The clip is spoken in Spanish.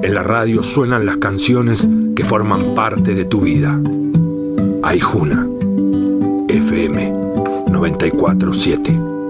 En la radio suenan las canciones que forman parte de tu vida. Aijuna, FM 94.7.